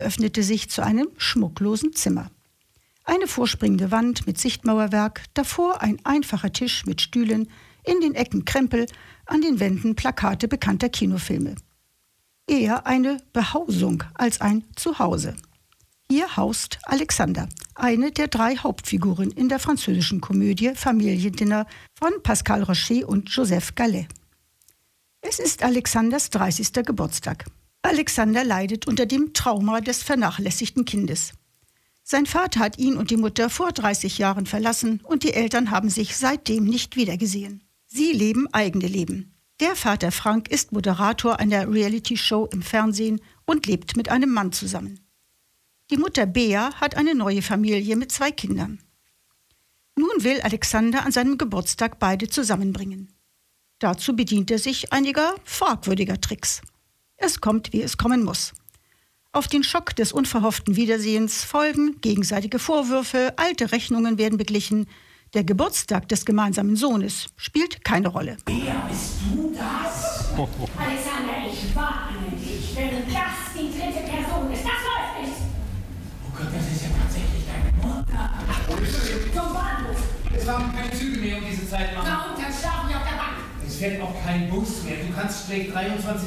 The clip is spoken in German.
öffnete sich zu einem schmucklosen Zimmer. Eine vorspringende Wand mit Sichtmauerwerk, davor ein einfacher Tisch mit Stühlen, in den Ecken Krempel, an den Wänden Plakate bekannter Kinofilme. Eher eine Behausung als ein Zuhause. Hier haust Alexander, eine der 3 Hauptfiguren in der französischen Komödie Familiendinner von Pascal Rocher und Joseph Gallet. Es ist Alexanders 30. Geburtstag. Alexander leidet unter dem Trauma des vernachlässigten Kindes. Sein Vater hat ihn und die Mutter vor 30 Jahren verlassen und die Eltern haben sich seitdem nicht wiedergesehen. Sie leben eigene Leben. Der Vater Frank ist Moderator einer Reality-Show im Fernsehen und lebt mit einem Mann zusammen. Die Mutter Bea hat eine neue Familie mit 2 Kindern. Nun will Alexander an seinem Geburtstag beide zusammenbringen. Dazu bedient er sich einiger fragwürdiger Tricks. Es kommt, wie es kommen muss. Auf den Schock des unverhofften Wiedersehens folgen gegenseitige Vorwürfe, alte Rechnungen werden beglichen. Der Geburtstag des gemeinsamen Sohnes spielt keine Rolle. Wer bist du das? Alexander, ich warne dich, wenn das die 3. Person ist. Das läuft nicht. Oh Gott, das ist ja tatsächlich deine Mutter. Zum Bahnhof. Es waren keine Züge mehr um diese Zeit, Mama. Da unten schlafen wir auf der Bank. Es fährt auch kein Bus mehr. Du kannst schräg 23